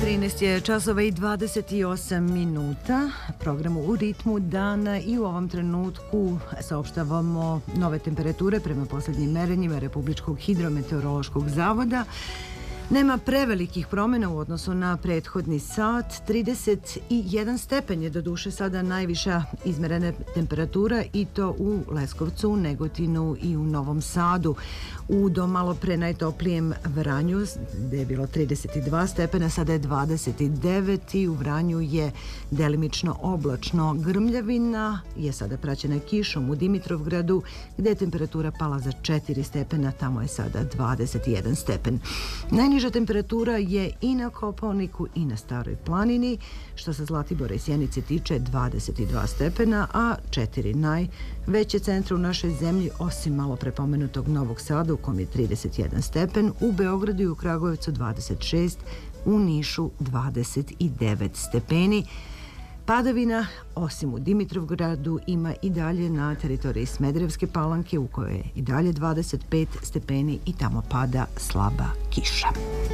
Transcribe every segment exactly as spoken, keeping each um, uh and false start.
trinaest je časova i dvadeset osam minuta. Programu U ritmu dana i u ovom trenutku saopštavamo nove temperature prema poslednjim merenjima Republičkog hidrometeorološkog zavoda. Nema prevelikih promjena u odnosu na prethodni sat. trideset jedan stepen je do duše sada najviša izmerena temperatura i to u Leskovcu, Negotinu i u Novom Sadu. U do malo pre najtoplijem Vranju, gde je bilo trideset dva stepena, sada je dvadeset devet i u Vranju je delimično oblačno. Grmljavina je sada praćena kišom u Dimitrovgradu, gde je temperatura pala za četiri stepena, tamo je sada dvadeset jedan stepen. Najniža temperatura je i na Kopaoniku i na Staroj planini, što se Zlatibora i Sjenice tiče dvadeset dva stepena, a četiri najveće centre u našoj zemlji, osim malo prepomenutog Novog Sada, u kom je trideset jedan stepen, u Beogradu i u Kragujevcu dvadeset šest, u Nišu dvadeset devet stepeni. Padavina, osim u Dimitrovgradu, ima i dalje na teritoriji Smederevske Palanke, u kojoj je i dalje dvadeset pet stepeni i tamo pada slaba kiša.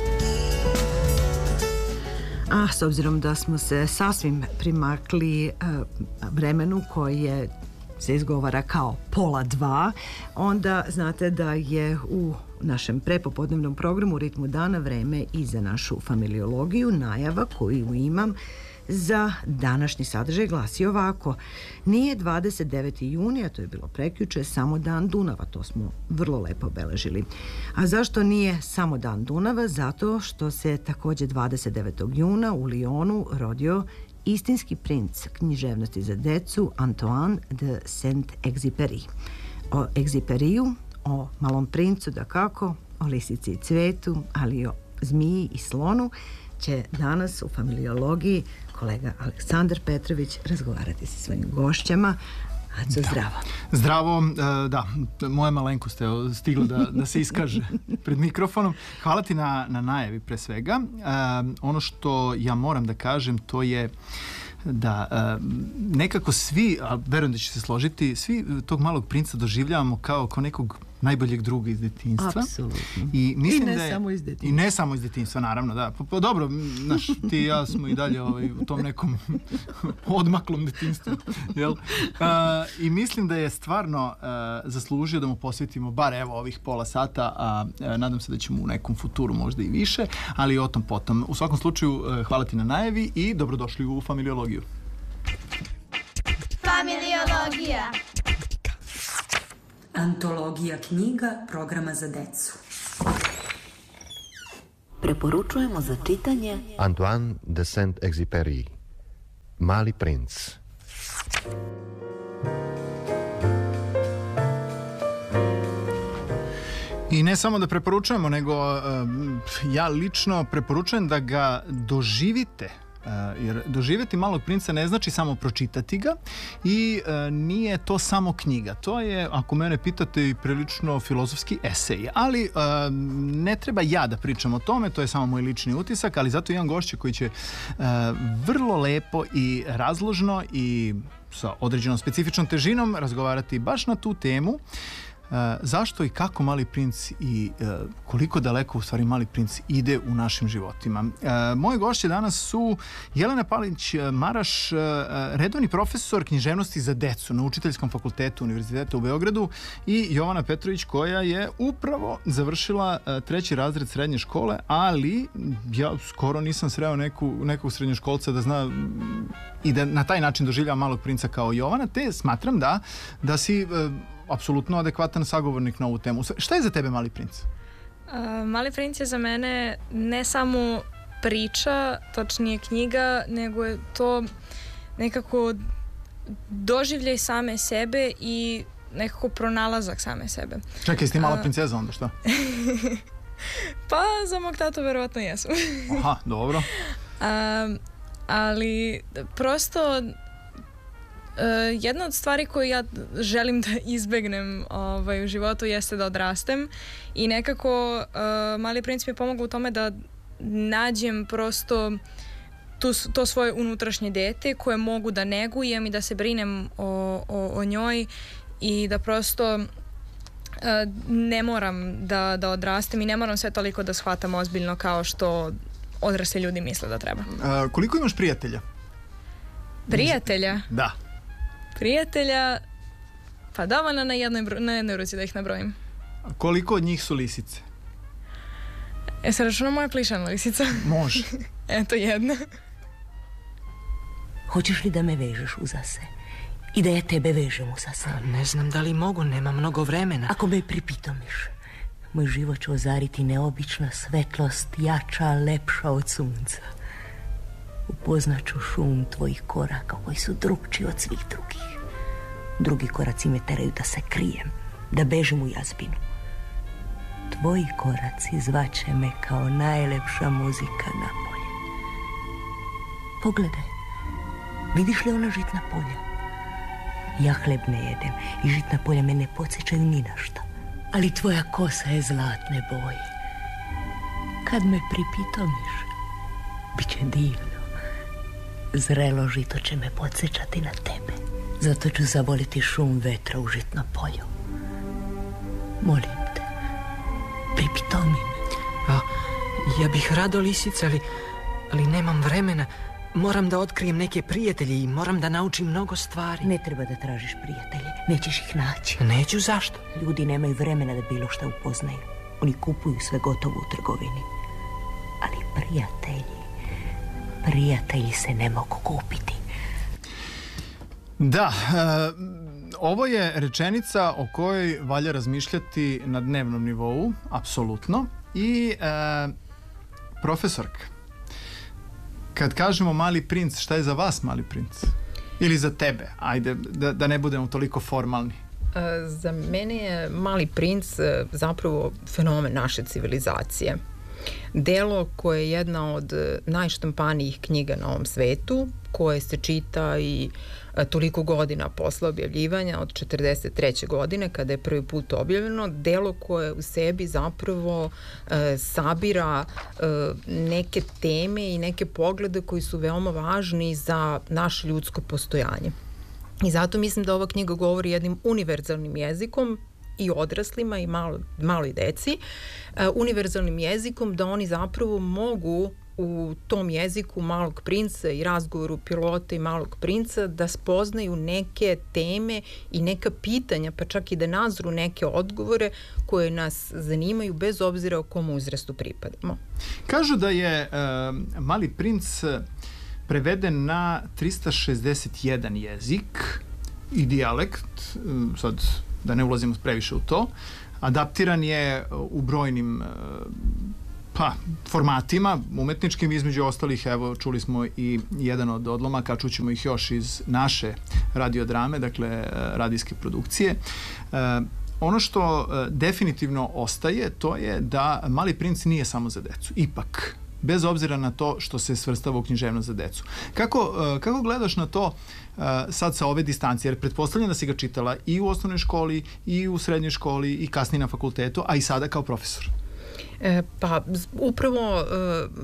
A s obzirom da smo se sasvim primakli uh, vremenu koje se izgovara kao pola dva, onda znate da je u našem prepopodnevnom programu U ritmu dana vreme i za našu familiologiju. Najava koju imam za današnji sadržaj glasi ovako: nije dvadeset deveti juni, a to je bilo prekjuče, samo dan Dunava. To smo vrlo lepo obeležili. A zašto nije samo dan Dunava? Zato što se takođe dvadeset devetog juna u Lyonu rodio istinski princ književnosti za decu Antoine de Saint-Exupéry. O Exupériju, o malom princu dakako, o lisici i cvetu, ali i o zmiji i slonu će danas u familiologiji kolega Aleksandar Petrović razgovarati sa svojim gošćama. Aco, zdravo. Da. Zdravo, da, moja malenkost je stigla da, da se iskaže pred mikrofonom. Hvala ti na, na najavi pre svega. Um, ono što ja moram da kažem, to je da um, nekako svi, a verujem da će se složiti, svi tog malog princa doživljavamo kao, kao nekog najboljeg druga iz detinjstva. Apsolutno. I, mislim I ne da je, samo iz detinjstva. I ne samo iz detinjstva, naravno, da. Pa, pa dobro, znaš, ti i ja smo i dalje ovaj, u tom nekom odmaklom detinjstvu. Jel? Uh, I mislim da je stvarno uh, zaslužio da mu posvetimo bar evo ovih pola sata, a uh, nadam se da ćemo u nekom futuru možda i više, ali o tom potom. U svakom slučaju, uh, hvala ti na najavi i dobrodošli u familiologiju. Familiologija. Antologija knjiga programa za decu. Preporučujemo za čitanje Antoine de Saint-Exupéry, Mali princ. I ne samo da preporučujemo, nego uh, ja lično preporučujem da ga doživite. Uh, jer doživjeti malog princa ne znači samo pročitati ga i uh, nije to samo knjiga. To je, ako mene pitate, i prilično filozofski esej. Ali uh, ne treba ja da pričam o tome, to je samo moj lični utisak, ali zato imam gošće koji će uh, vrlo lepo i razložno i sa određenom specifičnom težinom razgovarati baš na tu temu. Uh, zašto i kako Mali princ i uh, koliko daleko u stvari Mali princ ide u našim životima. Uh, moje gošće danas su Jelena Palić-Maraš, uh, redovni profesor književnosti za decu na Učiteljskom fakultetu Univerziteta u Beogradu, i Jovana Petrović, koja je upravo završila uh, treći razred srednje škole, ali ja skoro nisam sreo neku, nekog srednjoškolca da zna i da na taj način doživljava Malog princa kao Jovana, te smatram da, da si uh, apsolutno adekvatan sagovornik na ovu temu. Šta je za tebe Mali princ? Uh, Mali princ je za mene ne samo priča, točnije knjiga, nego je to nekako doživljaj same sebe i nekako pronalazak same sebe. Čekaj, si ti mala princeza onda, šta? Pa za mog tatu verovatno jesu. Aha, dobro. Uh, ali prosto Uh, jedna od stvari koju ja želim da izbegnem ovaj, u životu jeste da odrastem i nekako uh, Mali princ mi je pomogao u tome da nađem prosto tu, to svoje unutrašnje dete koje mogu da negujem i da se brinem o, o, o njoj i da prosto uh, ne moram da, da odrastem i ne moram sve toliko da shvatam ozbiljno kao što odrasli ljudi misle da treba. A, koliko imaš prijatelja? Prijatelja? Da. Prijatelja, pa dovoljno na jednoj, na jednoj ruci da ih nabrojim. A koliko od njih su lisice? E, se računa moja plišana lisica? Može. Eto jedna. Hoćeš li da me vežeš uza se? I da ja tebe vežem uza se? Ne znam da li mogu, nema mnogo vremena. Ako me pripitomiš, moj život će ozariti neobična svetlost, jača, lepša od sunca. Upoznaću šum tvojih koraka koji su drugčiji od svih drugih. Drugi koraci me teraju da se krijem, da bežim u jazbinu. Tvoji koraci zvaće me kao najlepša muzika napolje. Pogledaj, vidiš li ona žitna polja? Ja hleb ne jedem i žitna polja me ne podsjećaju ni na šta. Ali tvoja kosa je zlatne boje. Kad me pripitomiš, bit će divno. Zrelo žito će me podsjećati na tebe. Zato ću zavoliti šum vetra u žitnom polju. Molim te, pripitomi me. A, ja bih rado lisica, ali, ali nemam vremena. Moram da otkrijem neke prijatelje i moram da naučim mnogo stvari. Ne treba da tražiš prijatelje, nećeš ih naći. Neću, zašto? Ljudi nemaju vremena da bilo šta upoznaju. Oni kupuju sve gotovo u trgovini. Ali prijatelji, prijatelji se ne mogu kupiti. Da, e, ovo je rečenica o kojoj valja razmišljati na dnevnom nivou, apsolutno. I e, profesorka, kad kažemo Mali princ, šta je za vas Mali princ? Ili za tebe? Ajde, da, da ne budemo toliko formalni. Za mene je Mali princ zapravo fenomen naše civilizacije. Delo koje je jedna od najštampanijih knjiga na ovom svetu, koje se čita i toliko godina posle objavljivanja, od četrdeset treće godine, kada je prvi put objavljeno, delo koje u sebi zapravo e, sabira e, neke teme i neke poglede koji su veoma važni za naše ljudsko postojanje. I zato mislim da ova knjiga govori jednim univerzalnim jezikom i odraslima i malo, maloj deci, e, univerzalnim jezikom, da oni zapravo mogu u tom jeziku Malog princa i razgovoru pilota i Malog princa da spoznaju neke teme i neka pitanja, pa čak i da nazru neke odgovore koje nas zanimaju bez obzira o kom uzrastu pripadamo. Kažu da je uh, Mali princ preveden na trista šezdeset jedan jezik i dijalekt, uh, sad da ne ulazimo previše u to, adaptiran je u brojnim uh, pa, formatima umetničkim, između ostalih, evo, čuli smo i jedan od odlomaka, čućemo ih još iz naše radiodrame, dakle, radijske produkcije. E, ono što e, definitivno ostaje, to je da Mali princ nije samo za decu. Ipak, bez obzira na to što se svrstava u književnost za decu. Kako, e, kako gledaš na to e, sad sa ove distancije? Jer pretpostavljam da si ga čitala i u osnovnoj školi, i u srednjoj školi, i kasnije na fakultetu, a i sada kao profesor. E, pa upravo e,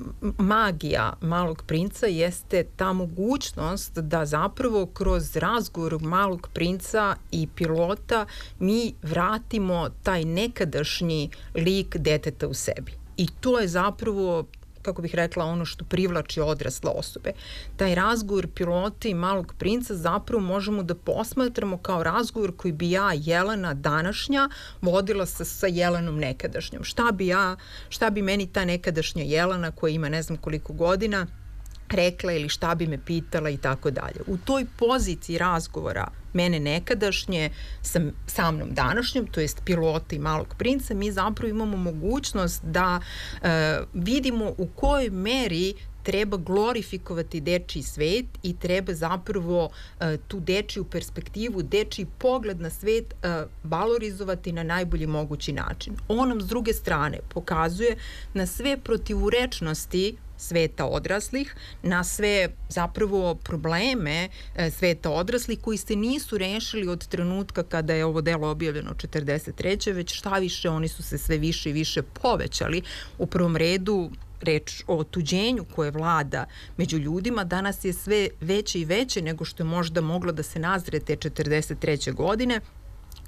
magija Malog princa jeste ta mogućnost da zapravo kroz razgovor Malog princa i pilota mi vratimo taj nekadašnji lik deteta u sebi. I to je zapravo, kako bih rekla, ono što privlači odrasle osobe. Taj razgovor pilota i Malog princa zapravo možemo da posmatramo kao razgovor koji bi ja, Jelena današnja, vodila sa, sa Jelenom nekadašnjom. Šta bi ja, šta bi meni ta nekadašnja Jelena, koja ima ne znam koliko godina, rekla ili šta bi me pitala i tako dalje. U toj poziciji razgovora mene nekadašnje sa, sa mnom današnjom, to jest pilota i Malog princa, mi zapravo imamo mogućnost da e, vidimo u kojoj meri treba glorifikovati dečiji svet i treba zapravo e, tu dečiju perspektivu, dečiji pogled na svet e, valorizovati na najbolji mogući način. On nam s druge strane pokazuje na sve protivurečnosti sveta odraslih, na sve zapravo probleme e, sveta odraslih koji se nisu rešili od trenutka kada je ovo delo objavljeno četrdeset treće već šta više, oni su se sve više i više povećali. U prvom redu reč o otuđenju koje vlada među ljudima danas je sve veće i veće nego što je možda moglo da se nazre te četrdeset treće godine.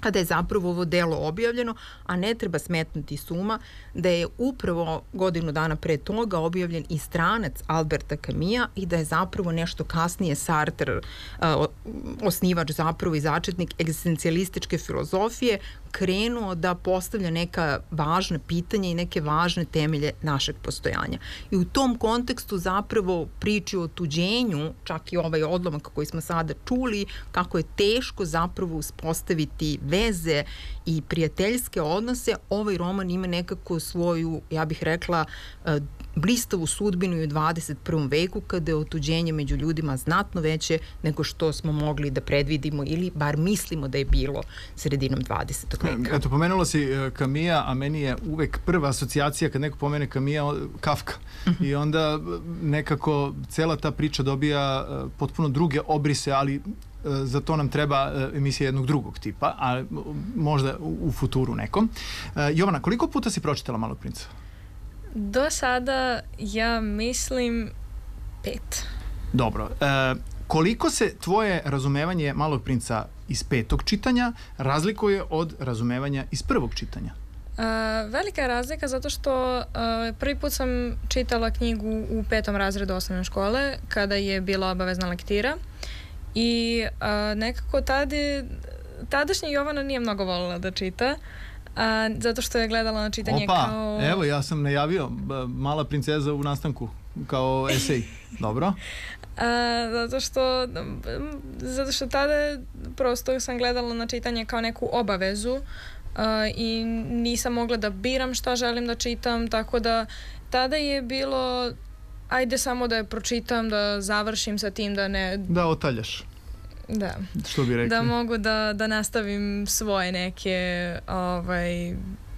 kada je zapravo ovo delo objavljeno, a ne treba smetnuti s uma da je upravo godinu dana pre toga objavljen i Stranac Alberta Camusa i da je zapravo nešto kasnije Sartre, uh, osnivač zapravo i začetnik egzistencijalističke filozofije, krenuo da postavlja neka važna pitanja i neke važne temelje našeg postojanja. I u tom kontekstu zapravo priči o tuđenju, čak i ovaj odlomak koji smo sada čuli, kako je teško zapravo uspostaviti veze i prijateljske odnose, ovaj roman ima nekako svoju, ja bih rekla, blistavu sudbinu i u dvadeset prvom veku, kada je otuđenje među ljudima znatno veće nego što smo mogli da predvidimo ili bar mislimo da je bilo sredinom dvadesetog veka. Eto, pomenula si Camusa, a meni je uvek prva asocijacija kad neko pomene Camusa, Kafka. Uh-huh. I onda nekako cela ta priča dobija potpuno druge obrise, ali za to nam treba emisija jednog drugog tipa, a možda u futuru nekom. Jovana, koliko puta si pročitala Malog princa? Do sada ja mislim pet. Dobro. E, koliko se tvoje razumevanje Malog princa iz petog čitanja razlikuje od razumevanja iz prvog čitanja? Uh, velika je razlika zato što uh, prvi put sam čitala knjigu u petom razredu osnovne škole kada je bila obavezna lektira i uh, nekako tada tadašnja Jovana nije mnogo voljela da čita. A, zato što je gledala na čitanje Opa, kao... evo, ja sam najavio Mala princeza u nastanku kao esej. Dobro. A, zato što zato što tada prosto sam gledala na čitanje kao neku obavezu a, i nisam mogla da biram šta želim da čitam, tako da tada je bilo ajde samo da je pročitam, da završim sa tim, da ne... Da otaljaš. Da. Što bi rekli? Da mogu da, da nastavim svoje neke ovaj,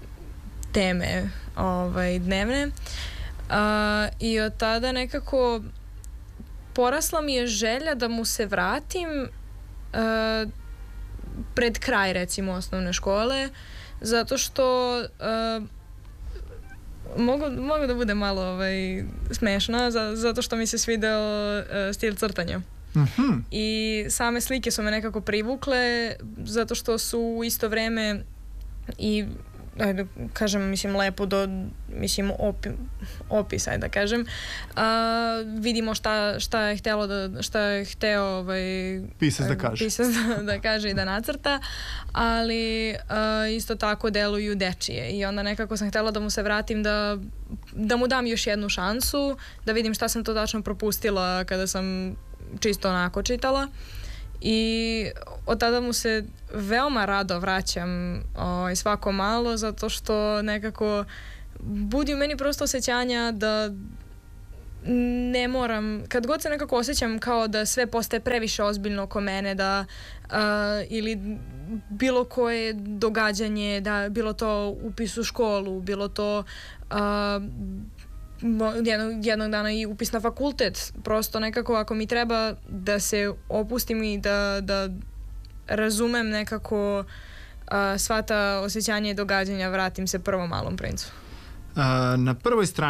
teme ovaj, dnevne. Uh, I od tada nekako porasla mi je želja da mu se vratim uh, pred kraj, recimo, osnovne škole, zato što uh, mogu, mogu da bude malo ovaj, smešna, za, zato što mi se svideo uh, stil crtanja. Mm-hmm. I same slike su me nekako privukle zato što su u isto vreme i ajde kažem, mislim, lepo do, mislim, opi, opis, ajde da kažem, a, vidimo šta, šta je htelo da, šta je hteo ovaj, pisac da kaže. Pisac da, da kaže i da nacrta, ali a, isto tako deluju dečije i onda nekako sam htela da mu se vratim, da, da mu dam još jednu šansu, da vidim šta sam to tačno propustila kada sam čisto onako čitala i od tada mu se veoma rado vraćam o, svako malo, zato što nekako budi u meni prosto osjećanja da ne moram, kad god se nekako osjećam kao da sve postaje previše ozbiljno oko mene, da uh, ili bilo koje događanje, da bilo to upis u školu, bilo to uh, Jednog, jednog dana i upis na fakultet, prosto nekako ako mi treba da se opustim i da, da razumem nekako a, sva ta osjećanja i događanja, vratim se prvo Malom princu. A, na prvoj strani